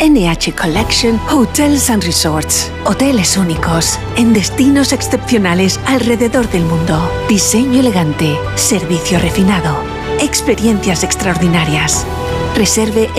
NH Collection Hotels and Resorts. Hoteles únicos, en destinos excepcionales alrededor del mundo. Diseño elegante, servicio refinado, experiencias extraordinarias. Reserve en